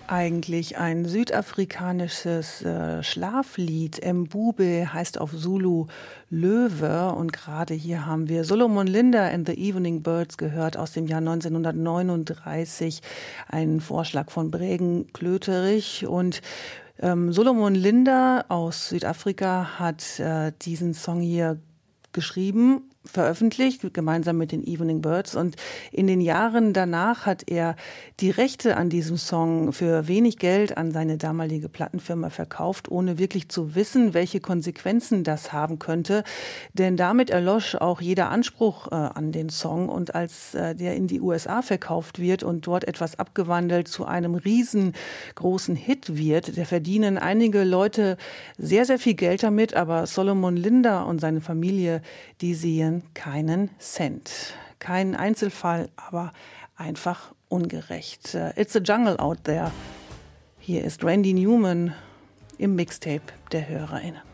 Eigentlich ein südafrikanisches Schlaflied. Mbube heißt auf Zulu Löwe. Und gerade hier haben wir Solomon Linda and the Evening Birds gehört aus dem Jahr 1939. Ein Vorschlag von Bregen Klöterich. Und Solomon Linda aus Südafrika hat diesen Song hier geschrieben, veröffentlicht, gemeinsam mit den Evening Birds. Und in den Jahren danach hat er die Rechte an diesem Song für wenig Geld an seine damalige Plattenfirma verkauft, ohne wirklich zu wissen, welche Konsequenzen das haben könnte. Denn damit erlosch auch jeder Anspruch an den Song. Und als der in die USA verkauft wird und dort etwas abgewandelt zu einem riesengroßen Hit wird, da verdienen einige Leute sehr, sehr viel Geld damit. Aber Solomon Linda und seine Familie, die sehen keinen Cent. Kein Einzelfall, aber einfach ungerecht. It's a jungle out there. Hier ist Randy Newman im Mixtape der HörerInnen.